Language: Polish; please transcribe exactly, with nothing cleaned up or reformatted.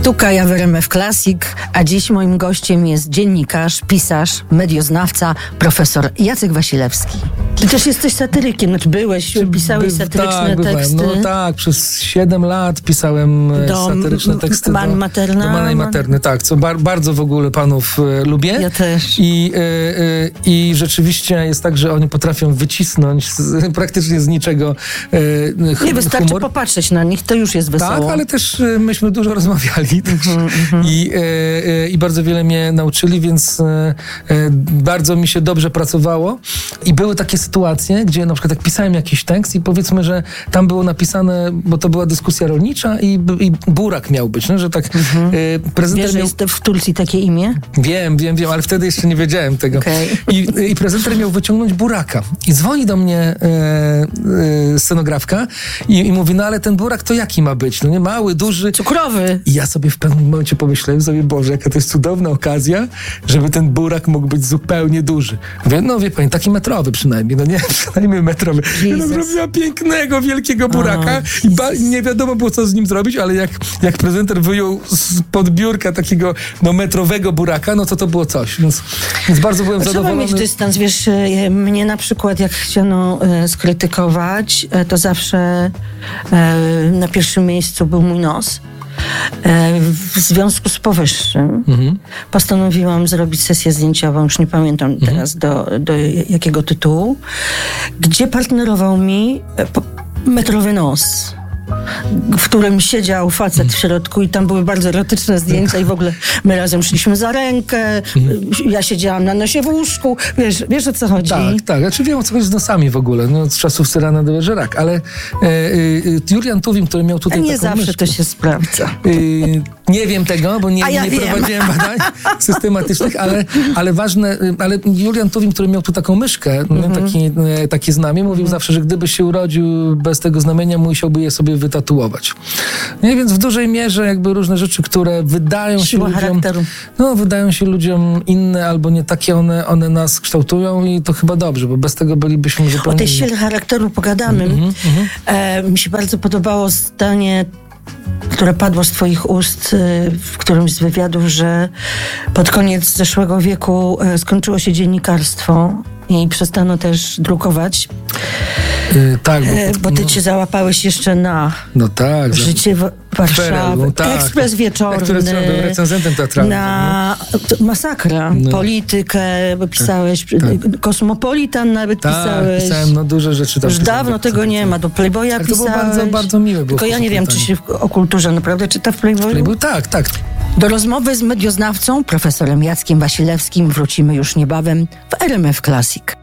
Tu Kaja w R M F Classic, a dziś moim gościem jest dziennikarz, pisarz, medioznawca, profesor Jacek Wasilewski. Ty też jesteś satyrykiem, znaczy byłeś, pisałeś By, satyryczne tak, teksty. Byłem. No tak, przez siedem lat pisałem do satyryczne teksty Man do, Materna. do Mana i Materny, tak, co bar, bardzo w ogóle panów e, lubię. Ja też. I, e, e, I rzeczywiście jest tak, że oni potrafią wycisnąć z, praktycznie z niczego e, ch, Nie wystarczy humor. popatrzeć na nich, to już jest wesoło. Tak, ale też e, myśmy dużo rozmawiali też. Mm, mm. I, e, e, I bardzo wiele mnie nauczyli, więc e, e, bardzo mi się dobrze pracowało. I były takie sytuacje, gdzie na przykład jak pisałem jakiś tekst i powiedzmy, że tam było napisane, bo to była dyskusja rolnicza i, i burak miał być, no, że tak Mhm. e, prezenter Wiesz, że miał... jest w Turcji takie imię? Wiem, wiem, wiem, ale wtedy jeszcze nie wiedziałem tego. Okay. I, I prezenter miał wyciągnąć buraka. I dzwoni do mnie e, e, scenografka i, i mówi, no ale ten burak to jaki ma być? No nie, mały, duży. Cukrowy. I ja sobie w pewnym momencie pomyślałem sobie, Boże, jaka to jest cudowna okazja, żeby ten burak mógł być zupełnie duży. Mówię, no wie pani, taki metrowy przynajmniej, no nie, przynajmniej metrowy. Ja Jesus. zrobiła pięknego, wielkiego buraka Oh, i ba- nie wiadomo było, co z nim zrobić, ale jak, jak prezenter wyjął z pod biurka takiego no, metrowego buraka, no to to było coś. Więc, więc bardzo byłem Trzeba zadowolony. mieć dystans, wiesz, e, mnie na przykład jak chciano e, skrytykować, e, to zawsze e, na pierwszym miejscu był mój nos. E, w związku z powyższym Mhm. postanowiłam zrobić sesję zdjęciową, już nie pamiętam Mhm. teraz do, do jakiego tytułu, gdzie partnerował mi e, po, metrowy nos, w którym siedział facet w środku i tam były bardzo erotyczne zdjęcia i w ogóle my razem szliśmy za rękę, ja siedziałam na nosie w łóżku, wiesz, wiesz o co chodzi? Tak, tak. Znaczy wiem, o co chodzi z nosami w ogóle, no, od czasów Cyrana de Bergerac, ale e, e, Julian Tuwim, który miał A tutaj nie taką zawsze myszkę, to się sprawdza. Y, nie wiem tego, bo nie, A ja nie wiem. prowadziłem badań systematycznych, ale, ale ważne, y, ale Julian Tuwim, który miał tu taką myszkę, Mhm. taki, y, takie znamie, mówił zawsze, że gdyby się urodził bez tego znamienia, musiałby je sobie wytatuować. Nie, więc w dużej mierze jakby różne rzeczy, które wydają Siła się ludziom, charakteru. no wydają się ludziom inne albo nie takie, one, one nas kształtują i to chyba dobrze, bo bez tego bylibyśmy O zupełnie tej inni. sile charakteru pogadamy. Mhm, mhm. E, mi się bardzo podobało zdanie, które padło z twoich ust e, w którymś z wywiadów, że pod koniec zeszłego wieku e, skończyło się dziennikarstwo i przestano też drukować, Y, tak, bo, e, bo ty no, cię załapałeś jeszcze na no tak. za- Życie w Warszawy, Ferelu, tak. Ekspres Wieczorny, Ekspres Wieczorny, był recenzentem teatralnym. na to masakra, No. politykę pisałeś, tak. Kosmopolitan nawet Tak, pisałeś. pisałem no duże rzeczy. tam Już pisałem. dawno tego nie ma, do Playboya Tak, to było pisałeś. bardzo, bardzo miłe było. Tylko ja nie wiem, czy się w- o kulturze naprawdę czyta w Playboyu. Playboy, tak, tak. Do rozmowy z medioznawcą, profesorem Jackiem Wasilewskim wrócimy już niebawem w R M F Classic.